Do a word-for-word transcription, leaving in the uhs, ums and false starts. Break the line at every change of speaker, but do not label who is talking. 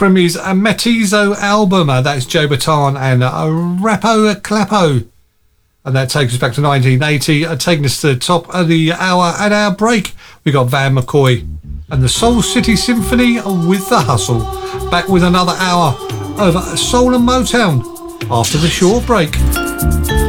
from his uh, Metizo album. Uh, that's Joe Bataan and uh, Rappo Clappo. And that takes us back to nineteen eighty, uh, taking us to the top of the hour. At our break, we got Van McCoy and the Soul City Symphony with The Hustle. Back with another hour of Soul and Motown after the short break.